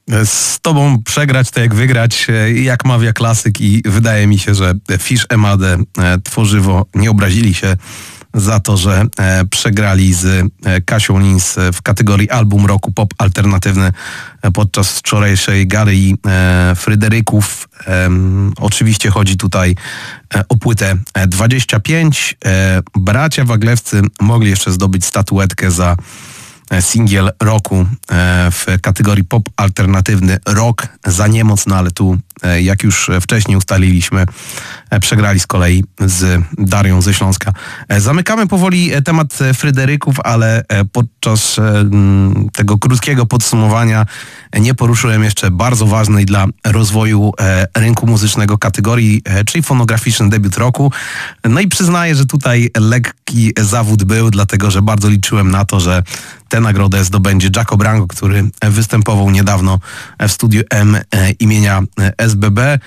Z tobą przegrać to jak wygrać, jak mawia klasyk i wydaje mi się, że Fish Emade, Tworzywo, nie obrazili się za to, że przegrali z Kasią Lins w kategorii album roku pop alternatywny podczas wczorajszej gali Fryderyków. Oczywiście chodzi tutaj o płytę 25. Bracia Waglewscy mogli jeszcze zdobyć statuetkę za singiel roku w kategorii pop alternatywny rok za niemoc, no ale tu, jak już wcześniej ustaliliśmy, przegrali z kolei z Darią ze Śląska. Zamykamy powoli temat Fryderyków, ale podczas tego krótkiego podsumowania nie poruszyłem jeszcze bardzo ważnej dla rozwoju rynku muzycznego kategorii, czyli fonograficzny debiut roku. No i przyznaję, że tutaj lekki zawód był, dlatego że bardzo liczyłem na to, że tę nagrodę zdobędzie Jaco Brango, który występował niedawno w Studiu M imienia SBB,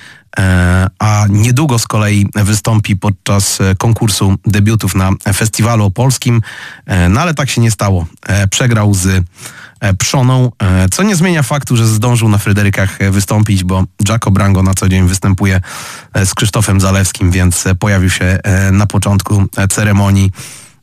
a niedługo z kolei wystąpi podczas konkursu debiutów na Festiwalu Opolskim. No ale tak się nie stało. Przegrał z Pszoną, co nie zmienia faktu, że zdążył na Fryderykach wystąpić, bo Jaco Brango na co dzień występuje z Krzysztofem Zalewskim, więc pojawił się na początku ceremonii,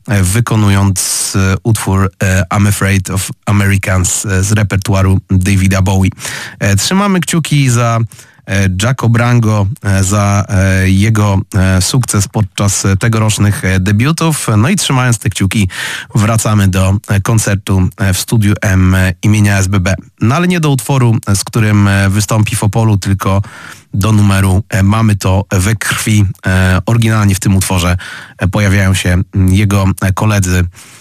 wykonując utwór I'm Afraid of Americans z repertuaru Davida Bowie. Trzymamy kciuki za Jaco Brango, za jego sukces podczas tegorocznych debiutów. No i trzymając te kciuki, wracamy do koncertu w Studiu M imienia SBB. No ale nie do utworu, z którym wystąpi w Opolu, tylko do numeru Mamy to we krwi. Oryginalnie w tym utworze pojawiają się jego koledzy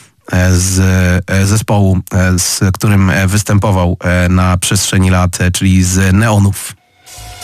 z zespołu, z którym występował na przestrzeni lat, czyli z Neonów.